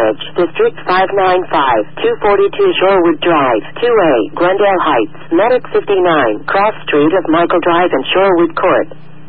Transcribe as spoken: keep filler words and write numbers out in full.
Village, District five ninety-five, two forty-two Shorewood Drive, two A, Glendale Heights, Medic fifty-nine, Cross Street of Michael Drive and Shorewood Court.